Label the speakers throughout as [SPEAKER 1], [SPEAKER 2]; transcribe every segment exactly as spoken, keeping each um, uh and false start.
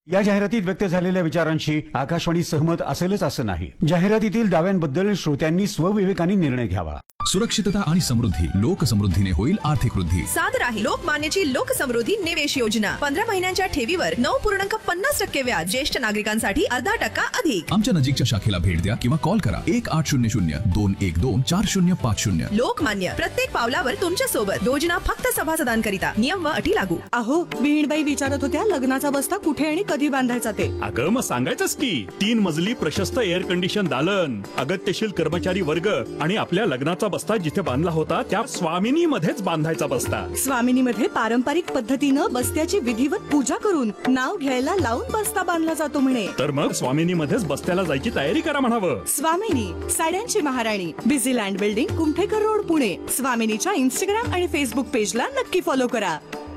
[SPEAKER 1] या जाहिरातीत व्यक्त झालेल्या विचारांशी आकाशवाणी सहमत असेलच असं नाही. जाहिरातीतील दाव्यांबद्दल श्रोत्यांनी स्वविवेकाने निर्णय घ्यावा.
[SPEAKER 2] सुरक्षितता आणि समृद्धी. लोकसमृद्धीने होईल आर्थिक वृद्धी.
[SPEAKER 3] सादर आहे लोकमान्यची लोकसमृद्धी निवेश योजना. पंधरा महिन्यांच्या ठेवीवर नऊ पूर्णांक पन्नास टक्के व्याज. ज्येष्ठ नागरिकांसाठी अर्धा टक्का अधिक.
[SPEAKER 2] आमच्या नजीकच्या शाखेला भेट द्या किंवा कॉल करा एक आठ शून्य शून्य दोन एक दोन चार शून्य पाच शून्य.
[SPEAKER 3] लोकमान्य, प्रत्येक पावलावर तुमच्या सोबत. योजना फक्त सभासदांकरिता. नियम व अटी लागू.
[SPEAKER 4] अहो, विहीणबाई विचारत होत्या लग्नाचा बस्ता कुठे आणि कधी बांधायचा ते.
[SPEAKER 5] अगं मग सांगायचंच की तीन मजली प्रशस्त एअर कंडिशन दालन, अगत्यशील कर्मचारी वर्ग आणि आपल्या लग्नाचा बस्ता जिथे बांधला होता त्या स्वामिनी मध्येच बांधायचा बस्ता.
[SPEAKER 4] स्वामिनी मध्ये पारंपरिक पद्धतीनं बस्त्याची विधिवत पूजा करून नाव घ्यायला लावून बस्ता बांधला जातो म्हणे.
[SPEAKER 5] तर मग स्वामिनी मध्येच बस्त्याला जायची तयारी करा म्हणावं.
[SPEAKER 4] स्वामिनी, साड्यांची महाराणी, busy land building, Kumthekar road, Pune. स्वामिनीच्या Instagram आणि फेसबुक पेजला नक्की फॉलो करा.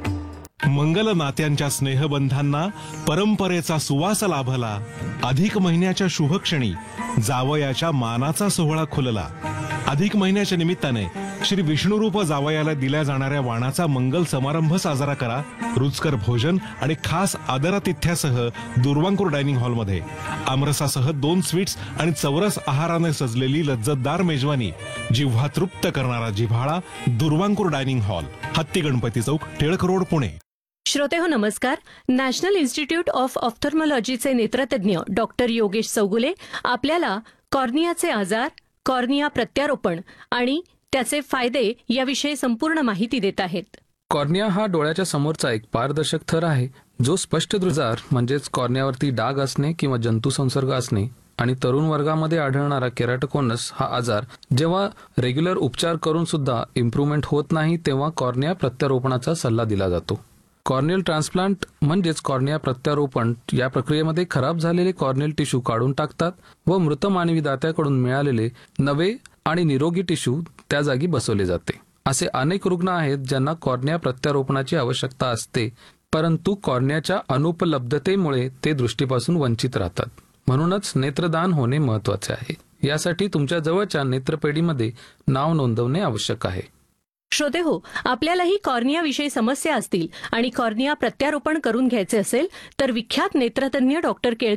[SPEAKER 6] मंगल नात्यांच्या स्नेहबंधांना परंपरेचा सुवास लाभला. अधिक महिन्याच्या शुभक्षणी जावयाच्या मानाचा सोहळा खुलला. अधिक महिन्याच्या निमित्ताने श्री विष्णुरूप जावयाला दिल्या जाणाऱ्या वाणाचा मंगल समारंभ साजरा करा. रुचकर भोजन आणि खास आदरातिथ्यासह दुर्वांकूर डायनिंग हॉलमध्ये आमरसासह दोन स्वीट्स आणि चौरस आहाराने सजलेली लज्जतदार मेजवानी. जिव्हा तृप्त करणारा जिव्हाळा. दुर्वांकूर डायनिंग हॉल, हत्ती गणपती चौक, टिळक रोड, पुणे.
[SPEAKER 7] श्रोते हो नमस्कार. National institute of ऑप्थॉल्मॉलॉजीचे नेत्रतज्ञ doctor Yogesh Chougule आपल्याला कॉर्नियाचे आजार, कॉर्निया प्रत्यारोपण आणि त्याचे फायदे याविषयी संपूर्ण माहिती देत आहेत.
[SPEAKER 8] कॉर्निया हा डोळ्याच्या समोरचा एक पारदर्शक थर आहे जो स्पष्ट दृजार म्हणजेच कॉर्नियावरती डाग असणे किंवा जंतू संसर्ग असणे आणि तरुण वर्गामध्ये आढळणारा केराटोकोनस हा आजार जेव्हा रेग्युलर उपचार करून सुद्धा इम्प्रूव्हमेंट होत नाही तेव्हा कॉर्निया प्रत्यारोपणाचा सल्ला दिला जातो. कॉर्नियल ट्रान्सप्लांट म्हणजेच कॉर्निया प्रत्यारोपण या प्रक्रियेमध्ये खराब झालेले कॉर्नियल टिश्यू काढून टाकतात व मृत मानवी दात्याकडून मिळालेले नवे आणि निरोगी टिश्यू त्या जागी बसवले जाते. असे अनेक रुग्ण आहेत ज्यांना कॉर्निया प्रत्यारोपणाची आवश्यकता असते परंतु कॉर्नियाच्या अनुपलब्धतेमुळे ते दृष्टीपासून वंचित राहतात. म्हणूनच नेत्रदान होणे महत्वाचे आहे. यासाठी तुमच्या जवळच्या नेत्रपेढीमध्ये नाव नोंदवणे आवश्यक आहे.
[SPEAKER 7] श्रोते हो, आपल्यालाही कॉर्नियाविषयी समस्या असतील आणि कॉर्निया प्रत्यारोपण करून घ्यायचे असेल तर विख्यात नेत्रतज्ञ डॉक्टर